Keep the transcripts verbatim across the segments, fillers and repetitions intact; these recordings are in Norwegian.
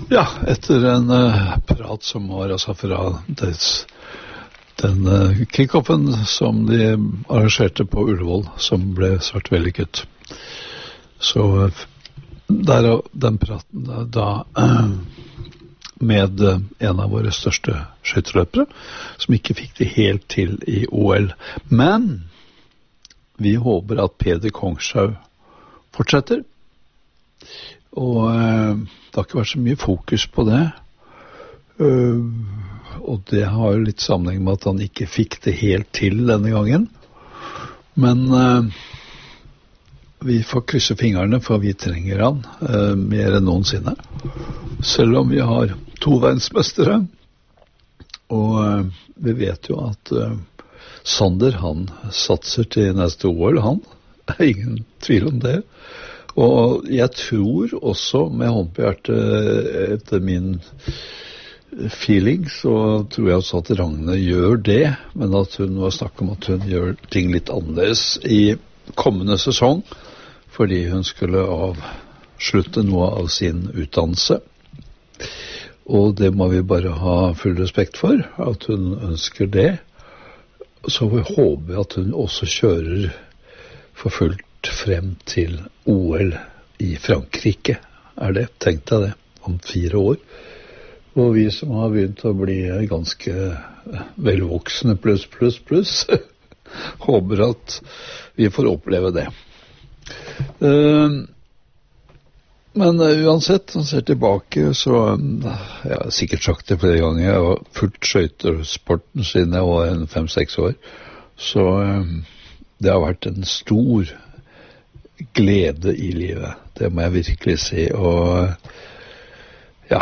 Ja, etter en uh, prat som var altså fra des, den uh, kick-offen som de arrangerte på Ullevål, som ble svært vellykket. Så uh, der den praten da, da uh, med uh, en av våre største skøyteløpere, som ikke fikk det helt til i O L. Men vi håper at Peder Kongshaug fortsetter. Og uh, det har ikke vært så mye fokus på det. Uh, og det har jo litt sammenheng med at han ikke fikk det helt til denne gangen. Men uh, vi får krysse fingrene, for vi trenger han uh, mer enn noensinne. Selv om vi har to verdensmestere. Og uh, vi vet jo at uh, Sander, han satser til neste O L, han. Det er ingen tvil om det. Og jeg tror også, med hånd på hjertet, etter min feeling, så tror jeg også at Ragne gjør det, men at hun var snakk om at hun gjør ting litt annerledes i kommende sesong, fordi hun skulle avslutte noe av sin utdannelse. Og det må vi bare ha full respekt for, at hun ønsker det. Så vi håper at hun også kjører for fullt frem til O L i Frankrike, er det, tenkte jeg det, om fire år. Og vi som har begynt å bli ganske velvoksne pluss, pluss, pluss, håper at vi får oppleve det. Uh, men uh, uansett, han ser tilbake, så uh, jeg har sikkert sagt det flere ganger, jeg har fulgt skøytesporten siden jeg var en fem-seks år, så uh, det har vært en stor glede i livet, det må jeg virkelig si. Og ja,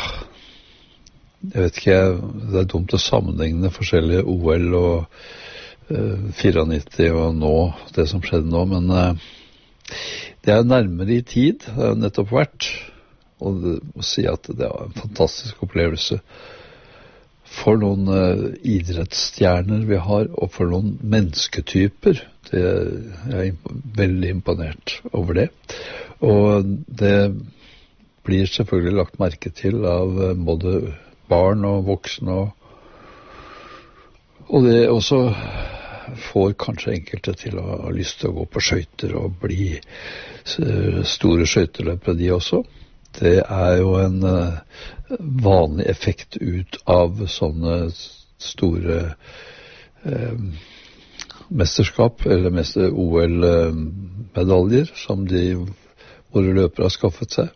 jeg vet ikke, det er dumt å sammenligne forskjellige O L og uh, nittini og nå, det som skjedde nå, men uh, det er nærmere i tid, det er nettopp vært, og det må si at det var en fantastisk opplevelse for noen uh, idrettsstjerner vi har, og for noen mennesketyper. Det, jeg er imp- veldig imponert over det. Og det blir selvfølgelig lagt merke til av uh, både barn og voksne. Og, og det også får kanskje enkelte til å ha lyst til å gå på skøyter og bli uh, store skøyteløpere de også. Det er jo en uh, vanlig effekt ut av sånne store uh, mesterskap, eller mester O L-medaljer, som de våre løpere har skaffet seg.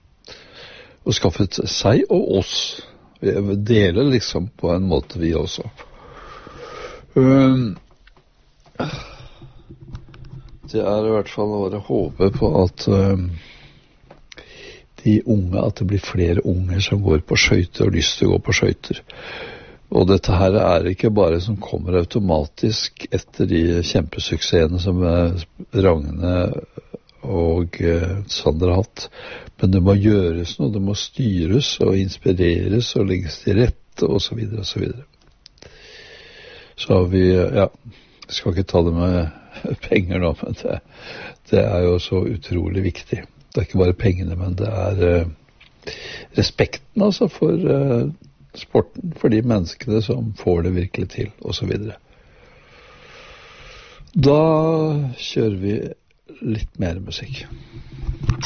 Og skaffet seg og oss. Vi deler liksom på en måte vi også. Um, det er i hvert fall å håpe på at um, de unge, at det blir flere unge som går på skøyter og lyst til å gå på skøyter. Og dette her er ikke bare som kommer automatisk etter de kjempesuksessene som Ragne og eh, Sander har hatt. Men det må gjøres noe, det må styres og inspireres og legges til rette og så videre og så videre. Så vi, ja, jeg skal ikke ta det med penger nå, men det, det er jo så utrolig viktig. Det er ikke bare pengene, men det er eh, respekten altså for eh, sporten, for de menneskene som får det virkelig til, og så videre. Da kjører vi litt mer musikk.